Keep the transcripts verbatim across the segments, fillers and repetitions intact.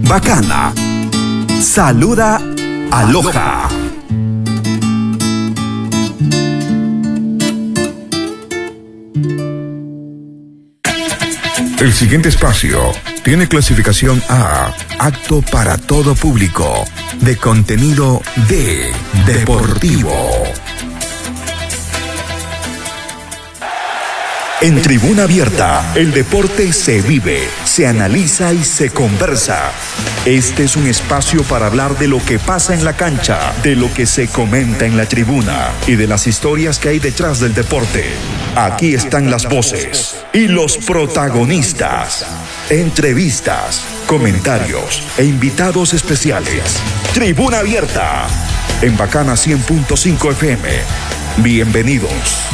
Bacana. Saluda a Loja. El siguiente espacio tiene clasificación A, apto para todo público, de contenido D, deportivo. En Tribuna Abierta, el deporte se vive, se analiza y se conversa. Este es un espacio para hablar de lo que pasa en la cancha, de lo que se comenta en la tribuna y de las historias que hay detrás del deporte. Aquí están las voces y los protagonistas. Entrevistas, comentarios e invitados especiales. Tribuna Abierta, en Bacana cien punto cinco F M. Bienvenidos.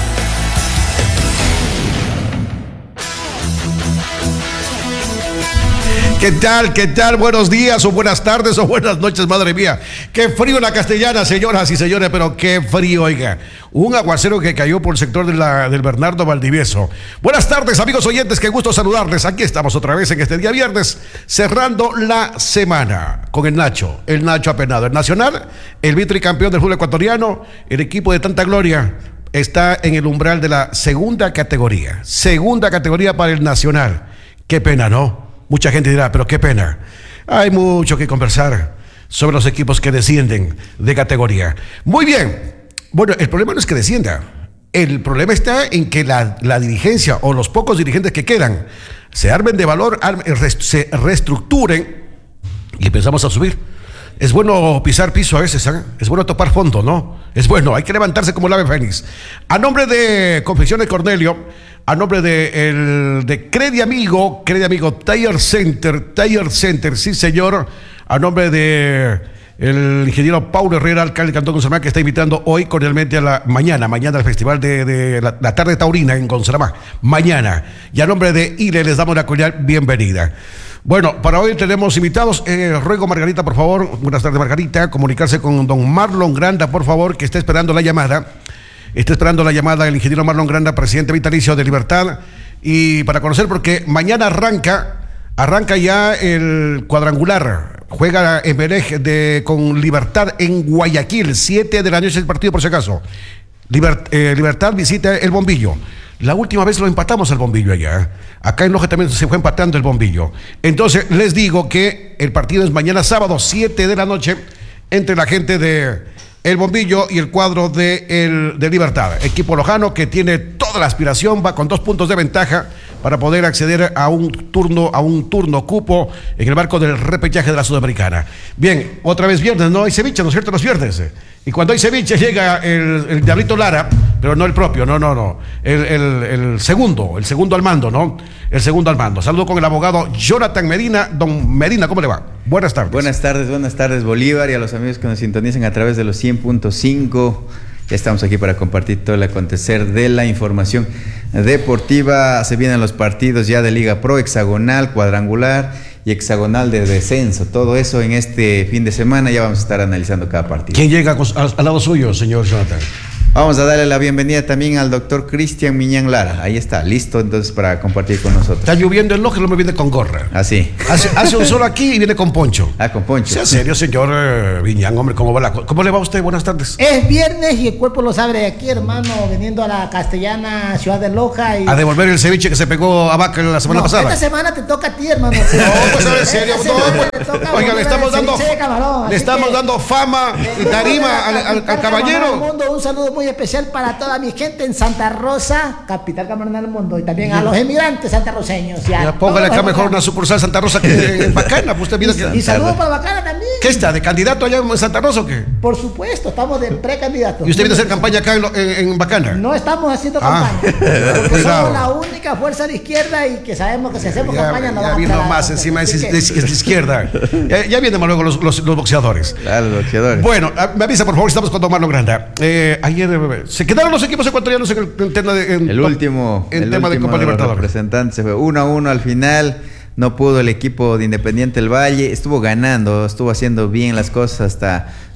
¿Qué tal? ¿Qué tal? Buenos días o buenas tardes o buenas noches, madre mía. Qué frío en la Castellana, señoras y señores, pero qué frío, oiga. Un aguacero que cayó por el sector de la, del Bernardo Valdivieso. Buenas tardes, amigos oyentes, qué gusto saludarles. Aquí estamos otra vez en este día viernes, cerrando la semana con el Nacho, el Nacho apenado. El Nacional, el vitricampeón del fútbol ecuatoriano, el equipo de tanta gloria, está en el umbral de la segunda categoría. Segunda categoría para el Nacional. Qué pena, ¿no? Mucha gente dirá, pero qué pena. Hay mucho que conversar sobre los equipos que descienden de categoría. Muy bien. Bueno, el problema no es que descienda. El problema está en que la, la dirigencia o los pocos dirigentes que quedan se armen de valor, se reestructuren y empezamos a subir. Es bueno pisar piso a veces, ¿eh? Es bueno topar fondo, ¿no? Es bueno, hay que levantarse como el ave fénix. A nombre de Confecciones Cornelio, a nombre de, el, de Credi Amigo, Credi Amigo Tire Center, Tire Center, sí señor, a nombre de el ingeniero Paulo Herrera, alcalde del Cantón Gonzalamá, que está invitando hoy cordialmente a la mañana, mañana al festival de, de la, la tarde taurina en Gonzalamá, mañana. Y a nombre de I L E les damos la cordial bienvenida. Bueno, para hoy tenemos invitados. Eh, ruego, Margarita, por favor, buenas tardes, Margarita, comunicarse con don Marlon Granda, por favor, que está esperando la llamada. Está esperando la llamada del ingeniero Marlon Granda, presidente vitalicio de Libertad, y para conocer, porque mañana arranca, arranca ya el cuadrangular, juega Emelec de con Libertad en Guayaquil, siete de la noche el partido, por si acaso. Libert, eh, Libertad visita el Bombillo. La última vez lo empatamos al Bombillo allá. Acá en Loja también se fue empatando el Bombillo. Entonces, les digo que el partido es mañana sábado, siete de la noche, entre la gente de el Bombillo y el cuadro de, el, de Libertad. Equipo lojano que tiene toda la aspiración, va con dos puntos de ventaja para poder acceder a un turno, a un turno cupo en el marco del repechaje de la Sudamericana. Bien, otra vez viernes, no hay ceviche, ¿no es cierto? Los viernes. Y cuando hay ceviche llega el, el Diablito Lara, pero no el propio, no, no, no. El, el, el segundo, el segundo al mando, ¿no? El segundo al mando. Saludo con el abogado Jonathan Medina. Don Medina, ¿cómo le va? Buenas tardes. Buenas tardes, buenas tardes, Bolívar, y a los amigos que nos sintonizan a través de los cien punto cinco. Ya estamos aquí para compartir todo el acontecer de la información deportiva. Se vienen los partidos ya de Liga Pro, hexagonal, cuadrangular y hexagonal de descenso. Todo eso en este fin de semana ya vamos a estar analizando cada partido. ¿Quién llega al, al lado suyo, señor Jonathan? Vamos a darle la bienvenida también al doctor Cristian Miñán Lara. Ahí está, listo entonces para compartir con nosotros. Está lloviendo en Loja y no me viene con gorra. Así. Hace, hace un sol aquí y viene con poncho. Ah, con poncho. Sea serio, señor eh, Miñán, hombre, ¿cómo va la co- ¿Cómo le va a usted? Buenas tardes. Es viernes y el cuerpo lo sabe de aquí, hermano, viniendo a la castellana ciudad de Loja. Y... a devolver el ceviche que se pegó a Vaca la semana no, pasada. Esta semana te toca a ti, hermano. No, pues a ver, en serio. No, pues, oiga, le estamos dando, camarón, le estamos dando fama y tarima al, al, al caballero. Mundo, un saludo muy especial para toda mi gente en Santa Rosa, capital camarón del mundo, y también a los emigrantes santarroseños. Y ya, póngale acá mejor una sucursal Santa Rosa que en Bacana. Pues usted y, y saludos para Bacana también. ¿Qué está? ¿De candidato allá en Santa Rosa o qué? Por supuesto, estamos de precandidato. ¿Y usted viene a hacer campaña acá en, en, en Bacana? No estamos haciendo ah. campaña. Porque somos la única fuerza de izquierda y que sabemos que si hacemos ya, campaña no ya va a vino más encima es, que... es, es de izquierda. ya, ya vienen más luego los, los, los boxeadores. Claro, los boxeadores. Bueno, me avisa por favor, estamos con don Marlon Granda. Eh, ayer eh, se quedaron los equipos ecuatorianos en el, en tema de en, el último, en el tema último de Copa de Libertadores. Los representantes se fue uno a uno al final. No pudo el equipo de Independiente del Valle. Estuvo ganando, estuvo haciendo bien las cosas hasta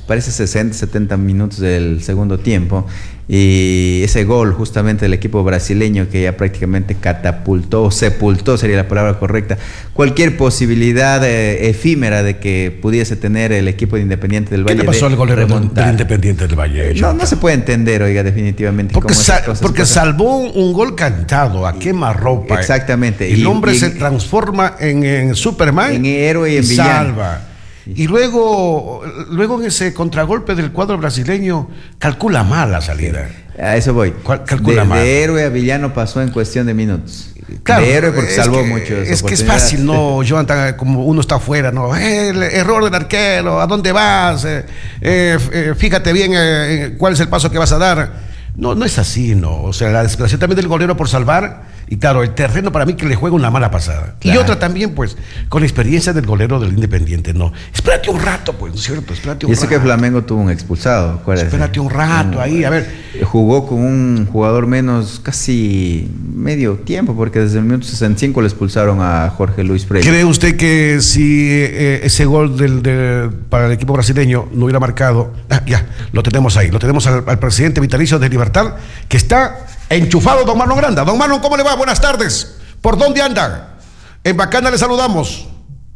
parece sesenta, setenta minutos del segundo tiempo, y ese gol justamente del equipo brasileño que ya prácticamente catapultó, sepultó sería la palabra correcta, cualquier posibilidad eh, efímera de que pudiese tener el equipo de Independiente del Valle. ¿Qué le pasó al golero del, del Independiente del Valle? No, no se puede entender, oiga, definitivamente. Porque, cómo sa cosas porque pasan. salvó un gol cantado a quemarropa. Exactamente. El y, hombre y se en, transforma en, en Superman. En héroe y en y villano. Salva. Y luego, luego en ese contragolpe del cuadro brasileño, calcula mal la salida. A eso voy. Calcula de, mal. de héroe a villano pasó en cuestión de minutos. Claro, de héroe porque es salvó que, mucho. Es que es fácil, ¿no, Jonathan? Como uno está afuera, ¿no? Eh, el error del arquero, ¿a dónde vas? Eh, eh, fíjate bien eh, cuál es el paso que vas a dar. No, no es así, ¿no? O sea, la desesperación también del golero por salvar. Y claro, el terreno para mí que le juega una mala pasada. Claro. Y otra también, pues, con la experiencia del golero del Independiente, ¿no? Espérate un rato, pues, ¿no es cierto? Espérate un y eso rato. que Flamengo tuvo un expulsado, acuérdate. Espérate un rato, um, ahí, a ver. Jugó con un jugador menos casi medio tiempo, porque desde el minuto sesenta y cinco le expulsaron a Jorge Luis Freire. ¿Cree usted que si eh, ese gol del, de, para el equipo brasileño no hubiera marcado? Ah, ya, lo tenemos ahí, lo tenemos al, al presidente vitalicio de Libertad, que está enchufado, don Marlon Granda. Don Marlon, ¿cómo le va? Buenas tardes. ¿Por dónde anda? En Bacana le saludamos.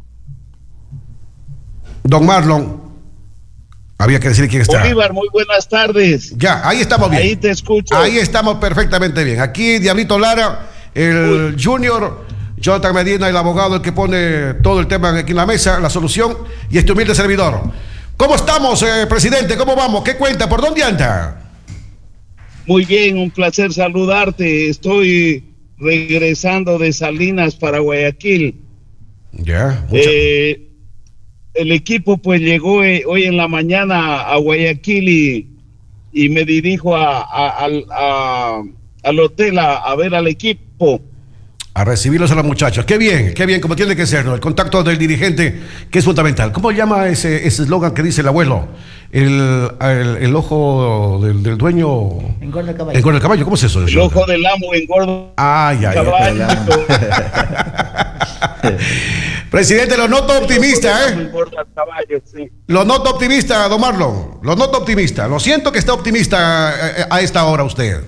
Don Marlon. Había que decir quién está. Bolívar, muy buenas tardes. Ya, ahí estamos bien. Ahí te escucho. Ahí estamos perfectamente bien. Aquí Diablito Lara, el Uy. Junior, Jonathan Medina, el abogado, el que pone todo el tema aquí en la mesa, la solución, y este humilde servidor. ¿Cómo estamos, eh, presidente? ¿Cómo vamos? ¿Qué cuenta? ¿Por dónde anda? Muy bien, un placer saludarte. Estoy regresando de Salinas para Guayaquil. Ya. Eh, el equipo pues llegó eh, hoy en la mañana a Guayaquil y, y me dirijo a, a, a, a, al hotel a, a ver al equipo. A recibirlos a los muchachos. Qué bien, qué bien, como tiene que ser, ¿no? El contacto del dirigente, que es fundamental. ¿Cómo llama ese eslogan que dice el abuelo? El, el, el ojo del, del dueño... Engorda el caballo. Engorda el caballo, ¿cómo es eso? El eso? ojo del amo engorda ah, ya, el caballo. Ya. Presidente, lo noto optimista, ¿eh? Engorda el caballo, sí. Lo noto optimista, don Marlon. Lo noto optimista. Lo siento que está optimista a esta hora usted.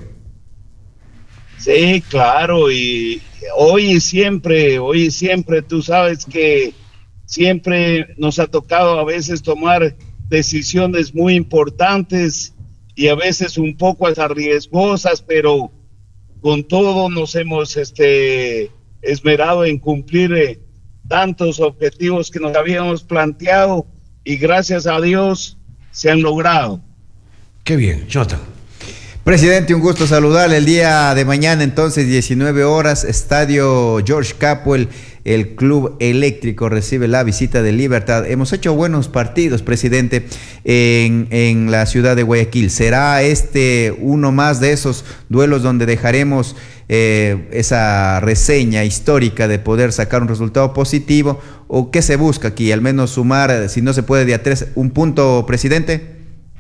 Sí, claro, y hoy y siempre, hoy y siempre, tú sabes que siempre nos ha tocado a veces tomar decisiones muy importantes y a veces un poco arriesgosas, pero con todo nos hemos este, esmerado en cumplir eh, tantos objetivos que nos habíamos planteado y gracias a Dios se han logrado. Qué bien, Jonathan. Presidente, un gusto saludarle. El día de mañana, entonces, diecinueve horas, Estadio George Capwell, el Club Eléctrico recibe la visita de Libertad. Hemos hecho buenos partidos, presidente, en, en la ciudad de Guayaquil. ¿Será este uno más de esos duelos donde dejaremos eh, esa reseña histórica de poder sacar un resultado positivo? ¿O qué se busca aquí? Al menos sumar, si no se puede, de a tres, un punto, presidente.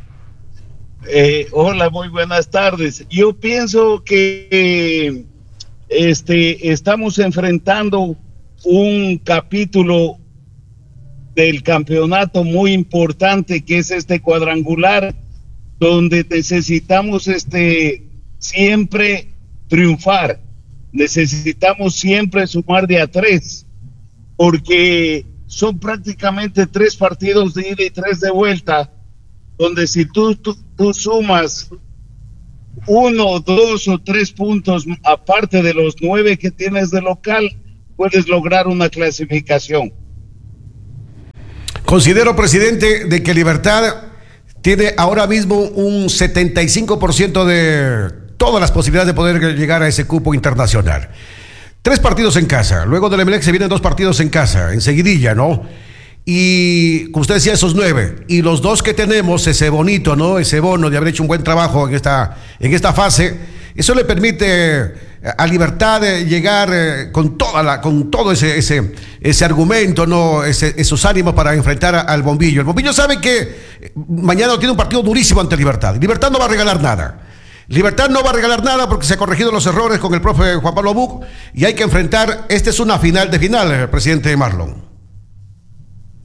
Eh, hola, muy buenas tardes. Yo pienso que eh, este, estamos enfrentando un capítulo del campeonato muy importante que es este cuadrangular, donde necesitamos este, siempre triunfar, necesitamos siempre sumar de a tres, porque son prácticamente tres partidos de ida y tres de vuelta, donde si tú, tú, tú sumas uno, dos o tres puntos aparte de los nueve que tienes de local, puedes lograr una clasificación. Considero, presidente, de que Libertad tiene ahora mismo un setenta y cinco por ciento de todas las posibilidades de poder llegar a ese cupo internacional. Tres partidos en casa, luego del Emelec se vienen dos partidos en casa, enseguidilla, ¿no? Y como usted decía, esos nueve, y los dos que tenemos, ese bonito, ¿no? Ese bono de haber hecho un buen trabajo en esta, en esta fase, eso le permite a Libertad llegar con toda la, con todo ese, ese, ese argumento, ¿no? Ese, esos ánimos para enfrentar al Bombillo. El Bombillo sabe que mañana tiene un partido durísimo ante Libertad. Libertad no va a regalar nada. Libertad no va a regalar nada porque se ha corregido los errores con el profe Juan Pablo Buc y hay que enfrentar, esta es una final de final, presidente Marlon.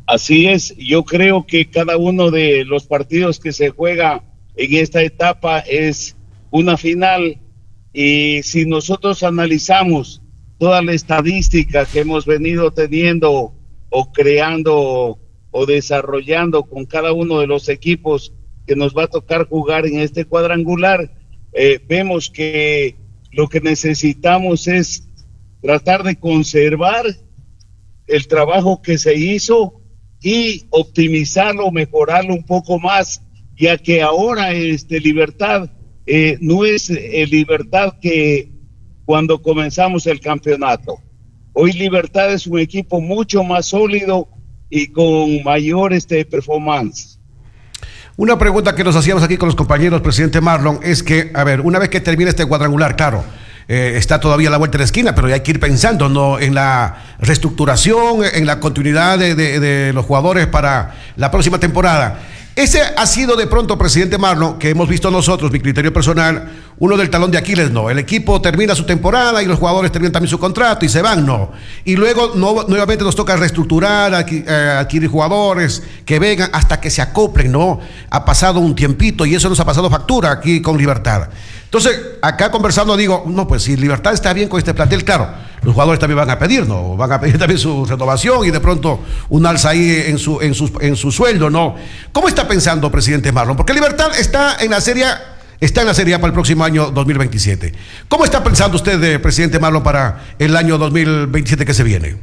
Así es, yo creo que cada uno de los partidos que se juega en esta etapa es una final, y si nosotros analizamos toda la estadística que hemos venido teniendo o creando o desarrollando con cada uno de los equipos que nos va a tocar jugar en este cuadrangular, eh, vemos que lo que necesitamos es tratar de conservar el trabajo que se hizo y optimizarlo, mejorarlo un poco más, ya que ahora este Libertad eh, no es el Libertad que cuando comenzamos el campeonato. Hoy Libertad es un equipo mucho más sólido y con mayor este, performance. Una pregunta que nos hacíamos aquí con los compañeros, presidente Marlon, es que, a ver, una vez que termine este cuadrangular, claro, eh, está todavía a la vuelta de la esquina, pero hay que ir pensando, ¿no?, en la reestructuración, en la continuidad de, de, de los jugadores para la próxima temporada. Ese ha sido de pronto, presidente Marlon, que hemos visto nosotros, mi criterio personal, uno del talón de Aquiles, ¿no? El equipo termina su temporada y los jugadores terminan también su contrato y se van, ¿no? Y luego no, nuevamente nos toca reestructurar, adquirir, eh, adquirir jugadores que vengan hasta que se acoplen, ¿no? Ha pasado un tiempito y eso nos ha pasado factura aquí con Libertad. Entonces, acá conversando digo, no, pues si Libertad está bien con este plantel, claro, los jugadores también van a pedir, ¿no? Van a pedir también su renovación y de pronto un alza ahí en su, en su, en su sueldo, ¿no? ¿Cómo está pensando, presidente Marlon? Porque Libertad está en la Serie A, está en la Serie A para el próximo año dos mil veintisiete. ¿Cómo está pensando usted, eh, presidente Marlon, para el año dos mil veintisiete que se viene?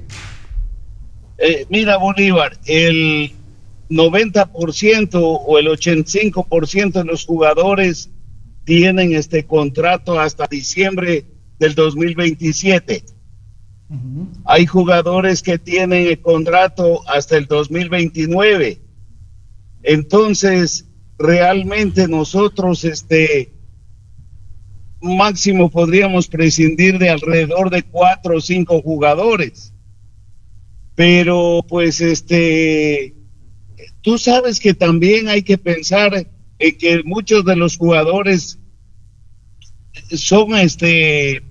Eh, mira, Bolívar, el noventa por ciento o el ochenta y cinco por ciento de los jugadores tienen este contrato hasta diciembre del dos mil veintisiete. Uh-huh. Hay jugadores que tienen el contrato hasta el dos mil veintinueve. Entonces, realmente nosotros este máximo podríamos prescindir de alrededor de cuatro o cinco jugadores. Pero pues este tú sabes que también hay que pensar en que muchos de los jugadores son este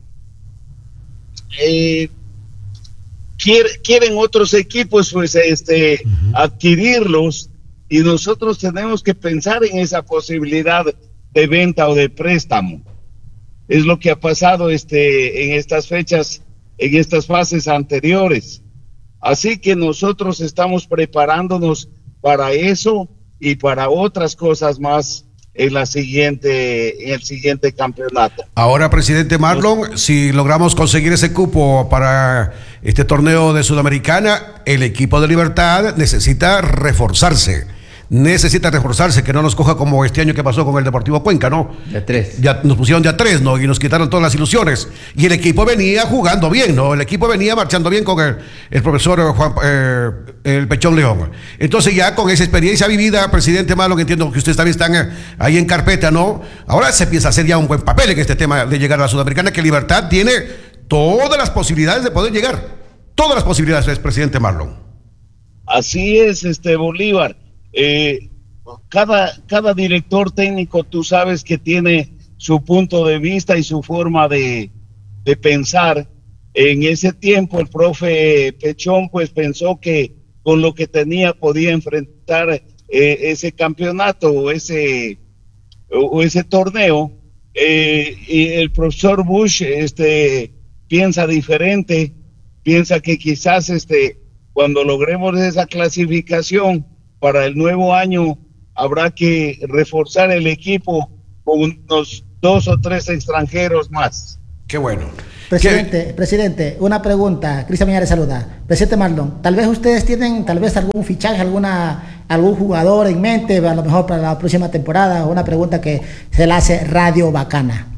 eh, quiere, quieren otros equipos pues este uh-huh. adquirirlos, y nosotros tenemos que pensar en esa posibilidad de venta o de préstamo. Es lo que ha pasado este en estas fechas, en estas fases anteriores. Así que nosotros estamos preparándonos para eso y para otras cosas más en la siguiente, en el siguiente campeonato. Ahora, presidente Marlon, si logramos conseguir ese cupo para este torneo de Sudamericana, el equipo de Libertad necesita reforzarse. Necesita reforzarse, que no nos coja como este año que pasó con el Deportivo Cuenca, ¿no? De tres. Ya nos pusieron de a tres, ¿no? Y nos quitaron todas las ilusiones. Y el equipo venía jugando bien, ¿no? El equipo venía marchando bien con el, el profesor Juan, eh, el Pechón León. Entonces ya con esa experiencia vivida, presidente Marlon, entiendo que ustedes también están ahí en carpeta, ¿no? Ahora se piensa hacer ya un buen papel en este tema de llegar a la Sudamericana, que Libertad tiene todas las posibilidades de poder llegar. Todas las posibilidades, presidente Marlon. Así es, este Bolívar. Eh, cada, cada director técnico, tú sabes que tiene su punto de vista y su forma de, de pensar. En ese tiempo el profe Pechón pues pensó que con lo que tenía podía enfrentar eh, ese campeonato o ese, o ese torneo, eh, y el profesor Bush este, piensa diferente, piensa que quizás este, cuando logremos esa clasificación para el nuevo año habrá que reforzar el equipo con unos dos o tres extranjeros más. Qué bueno. Presidente, ¿Qué? presidente, una pregunta. Cristian Miñares saluda. Presidente Marlon, tal vez ustedes tienen tal vez algún fichaje, alguna algún jugador en mente, a lo mejor para la próxima temporada. Una pregunta que se la hace Radio Bacana.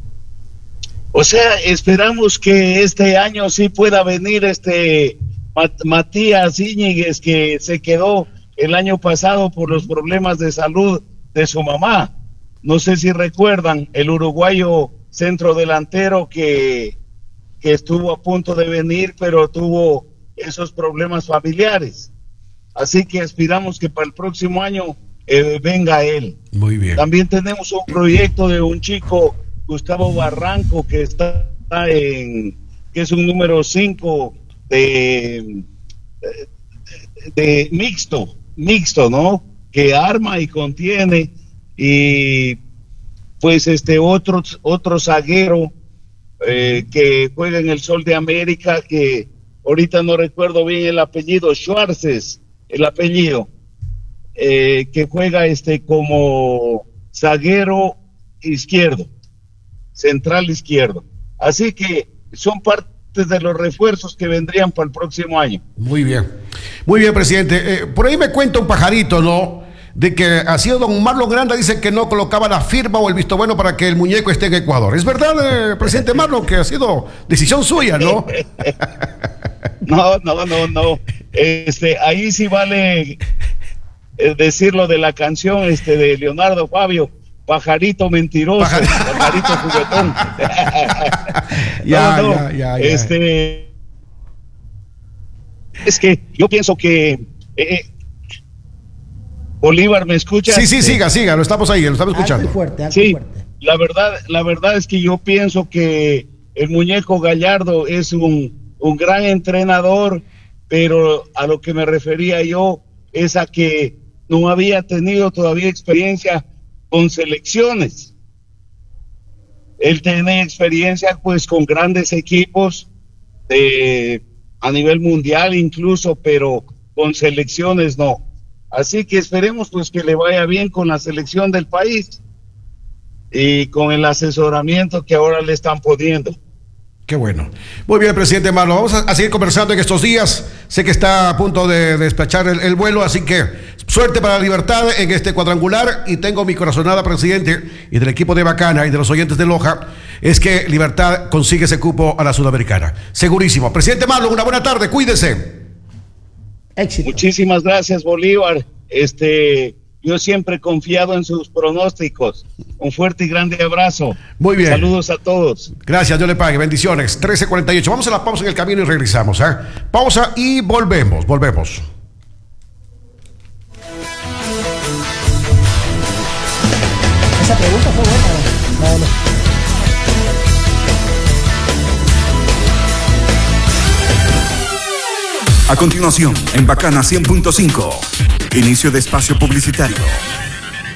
O sea, esperamos que este año sí pueda venir este Mat- Matías Íñiguez, que se quedó el año pasado por los problemas de salud de su mamá. No sé si recuerdan, el uruguayo centro delantero que, que estuvo a punto de venir, pero tuvo esos problemas familiares. Así que aspiramos que para el próximo año eh, venga él. Muy bien. También tenemos un proyecto de un chico, Gustavo Barranco, que está en, que es un número cinco de... de de mixto, mixto, ¿no? Que arma y contiene, y pues este otro, otro zaguero eh, que juega en el Sol de América, que ahorita no recuerdo bien el apellido, Schwarzes, el apellido, eh, que juega este como zaguero izquierdo, central izquierdo. Así que son parte de los refuerzos que vendrían para el próximo año. Muy bien, muy bien, presidente. Eh, por ahí me cuenta un pajarito, ¿no? De que ha sido don Marlon Granda, dice que no colocaba la firma o el visto bueno para que el muñeco esté en Ecuador. ¿Es verdad, eh, presidente Marlon, que ha sido decisión suya, no? No, no, no, no. Este, ahí sí vale eh, decir lo de la canción este, de Leonardo Fabio. Pajarito mentiroso, Pajar... pajarito juguetón. ya, no, no, ya, ya, ya. Este, es que yo pienso que eh, Bolívar, ¿me escucha? Sí, sí, siga, siga, lo estamos ahí, lo estamos escuchando. Alto y fuerte, alto sí, y fuerte. la verdad, la verdad es que yo pienso que el muñeco Gallardo es un, un gran entrenador, pero a lo que me refería yo es a que no había tenido todavía experiencia con selecciones. Él tiene experiencia pues con grandes equipos de, a nivel mundial incluso, pero con selecciones no. Así que esperemos pues que le vaya bien con la selección del país y con el asesoramiento que ahora le están poniendo. Qué bueno. Muy bien, presidente Marlon. Vamos a, a seguir conversando en estos días. Sé que está a punto de, de despachar el, el vuelo, así que suerte para la Libertad en este cuadrangular. Y tengo mi corazonada, presidente, y del equipo de Bacana y de los oyentes de Loja, es que Libertad consigue ese cupo a la Sudamericana. Segurísimo. Presidente Marlon, una buena tarde. Cuídese. Éxito. Muchísimas gracias, Bolívar. Este, yo siempre he confiado en sus pronósticos. Un fuerte y grande abrazo. Muy bien. Saludos a todos. Gracias, Dios le pague. Bendiciones. trece cuarenta y ocho. Vamos a la pausa en el camino y regresamos. ¿eh? Pausa y volvemos. Volvemos. Esa pregunta fue buena. No, no. A continuación, en Bacana cien punto cinco, inicio de espacio publicitario.